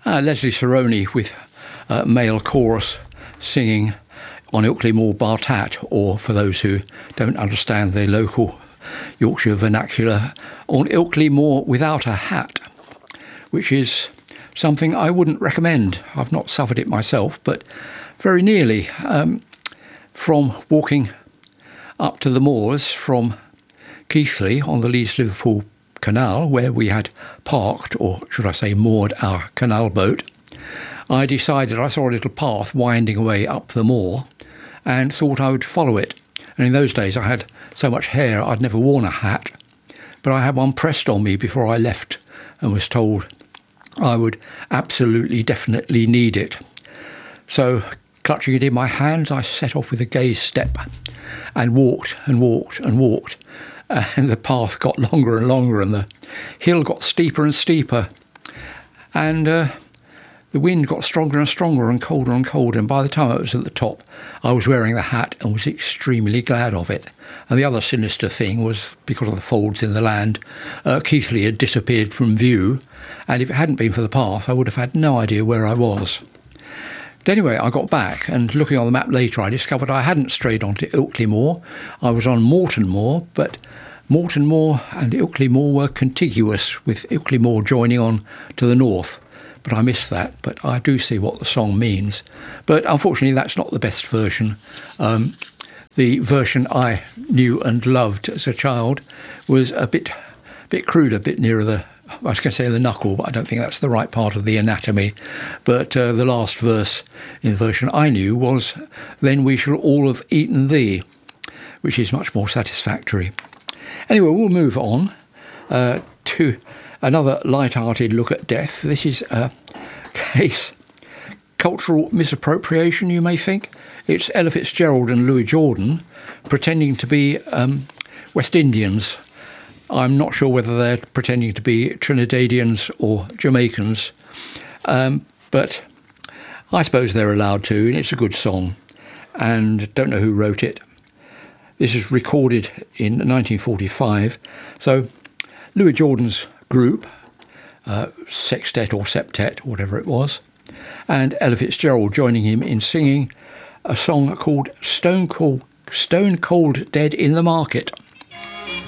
Leslie Saroni with male chorus singing on Ilkley Moor Bar Tat, or for those who don't understand the local Yorkshire vernacular, on Ilkley Moor Without a Hat, which is something I wouldn't recommend. I've not suffered it myself, but very nearly. From walking up to the moors from Keighley on the Leeds-Liverpool Canal, where we had parked, or should I say moored, our canal boat, I decided, I saw a little path winding away up the moor and thought I would follow it. And in those days I had so much hair I'd never worn a hat, but I had one pressed on me before I left and was told I would absolutely, definitely need it. So, clutching it in my hands, I set off with a gay step and walked and walked and walked. And the path got longer and longer and the hill got steeper and steeper. And the wind got stronger and stronger and colder and colder. And by the time I was at the top, I was wearing the hat and was extremely glad of it. And the other sinister thing was, because of the folds in the land, Keighley had disappeared from view. And if it hadn't been for the path, I would have had no idea where I was. But anyway, I got back, and looking on the map later, I discovered I hadn't strayed onto Ilkley Moor. I was on Moreton Moor, but Moreton Moor and Ilkley Moor were contiguous, with Ilkley Moor joining on to the north. But I missed that, but I do see what the song means. But unfortunately, that's not the best version. The version I knew and loved as a child was a bit crude, a bit nearer the, I was going to say the knuckle, but I don't think that's the right part of the anatomy. But the last verse in the version I knew was, "Then we shall all have eaten thee," which is much more satisfactory. Anyway, we'll move on to another light-hearted look at death. This is a case, cultural misappropriation, you may think. It's Ella Fitzgerald and Louis Jordan pretending to be West Indians. I'm not sure whether they're pretending to be Trinidadians or Jamaicans, but I suppose they're allowed to, and it's a good song, and don't know who wrote it. This is recorded in 1945. So Louis Jordan's group, sextet or septet, whatever it was, and Ella Fitzgerald joining him in singing a song called Stone Cold Dead in the Market.